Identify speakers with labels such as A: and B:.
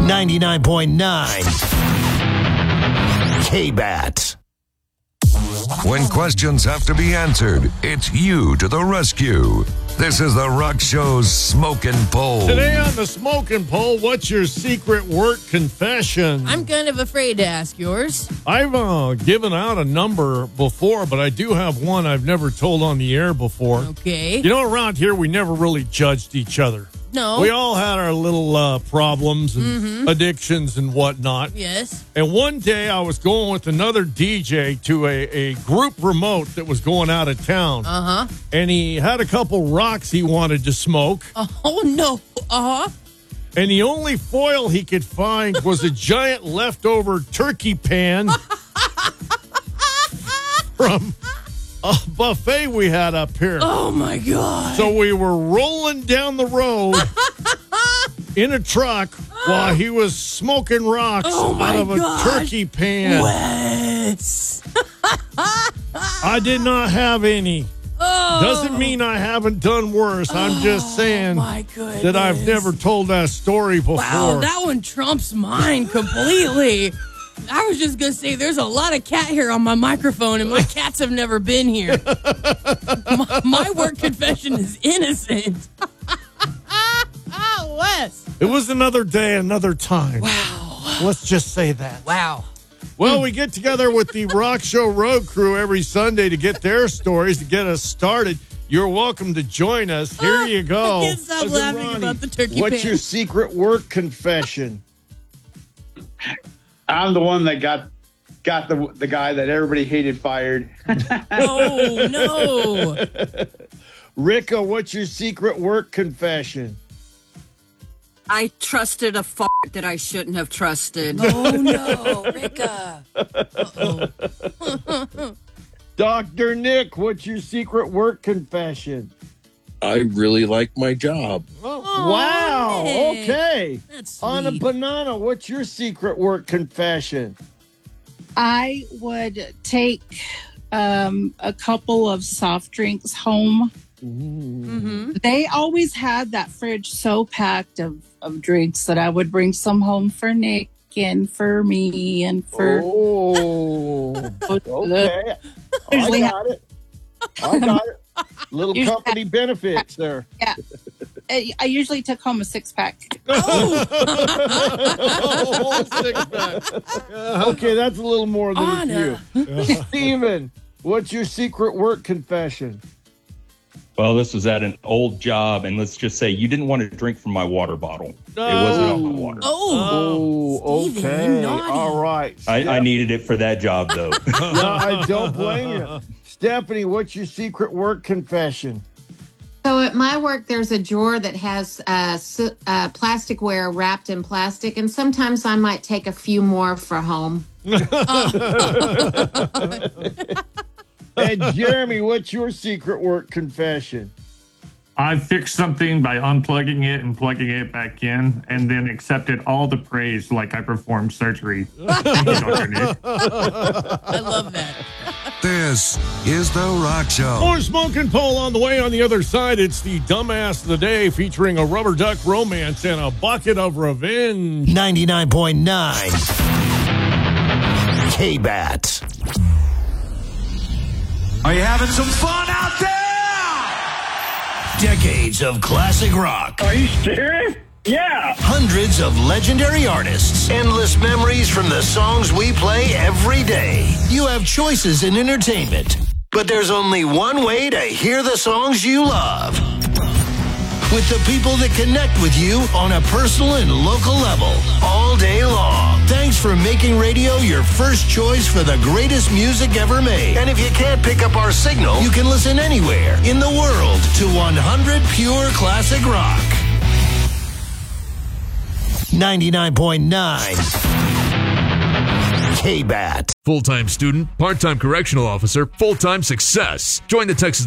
A: 99.9 K-Bat.
B: When questions have to be answered, it's you to the rescue. This is the Rock Show's Smokin' Poll.
C: Today on the Smokin' Poll, what's your secret work confession?
D: I'm kind of afraid to ask yours.
C: I've given out a number before, but I do have one I've never told on the air before.
D: Okay.
C: You know, around here, we never really judged each other.
D: No.
C: We all had our little problems and addictions and whatnot.
D: Yes.
C: And one day I was going with another DJ to a group remote that was going out of town.
D: Uh-huh.
C: And he had a couple rocks he wanted to smoke.
D: Oh, no. Uh-huh.
C: And the only foil he could find was a giant leftover turkey pan from a buffet we had up here.
D: Oh, my God.
C: So we were rolling down the road in a truck while he was smoking rocks out of a turkey pan.
D: Wes.
C: I did not have any.
D: Oh.
C: Doesn't mean I haven't done worse. I'm just saying
D: my goodness.
C: that I've never told that story before.
D: Wow, that one trumps mine completely. I was just going to say there's a lot of cat hair on my microphone, and my cats have never been here. my work confession is innocent. Wes.
C: It was another day, another time.
D: Wow.
C: Let's just say that.
D: Wow.
C: Well, we get together with the Rock Show Road Crew every Sunday to get their stories, to get us started. You're welcome to join us. Here you go.
D: I can't stop laughing about the turkey
E: What's
D: pan.
E: your secret work confession? I'm the one that got the guy that everybody hated fired.
D: Oh, no.
E: Ricka, what's your secret work confession?
F: I trusted a fart that I shouldn't have trusted.
D: Oh, no. Ricka. Uh-oh.
E: Dr. Nick, what's your secret work confession?
G: I really like my job.
E: Oh, wow.
D: Nick.
E: Okay.
D: That's sweet.
E: On a banana, what's your secret work confession?
H: I would take a couple of soft drinks home.
D: Mm-hmm.
H: They always had that fridge so packed of drinks that I would bring some home for Nick and for me and for...
E: Oh, okay. I got it. Little
H: Usually
E: company benefits there.
H: Yeah. I usually took home a 6-pack.
C: Oh, six-pack.
E: Okay, that's a little more than
D: Anna.
E: a few. Steven, what's your secret work confession?
I: Well, this was at an old job, and let's just say you didn't want to drink from my water bottle. It wasn't hot water.
E: Oh,
D: Steven,
E: okay.
D: you naughty.
E: All right.
I: I needed it for that job, though.
E: No, I don't blame you. Stephanie, what's your secret work confession?
J: So at my work, there's a drawer that has plasticware wrapped in plastic, and sometimes I might take a few more for home.
E: And Jeremy, what's your secret work confession?
K: I fixed something by unplugging it and plugging it back in, and then accepted all the praise like I performed surgery. Dr. Nick.
D: I love that.
B: This is the Rock Show.
C: More Smokin' Poll on the way. On the other side, it's the Dumbass of the Day, featuring a rubber duck romance and a bucket of revenge.
A: 99.9 K-Bat.
L: Are you having some fun out there?
A: Decades of classic rock.
L: Are you serious? Yeah.
A: Hundreds of legendary artists. Endless memories from the songs we play every day. You have choices in entertainment, but there's only one way to hear the songs you love. With the people that connect with you on a personal and local level all day long. Thanks for making radio your first choice for the greatest music ever made. And if you can't pick up our signal, you can listen anywhere in the world to 100 pure classic rock. 99.9 K-Bat.
M: Full-time student, part-time correctional officer, full-time success. Join the Texas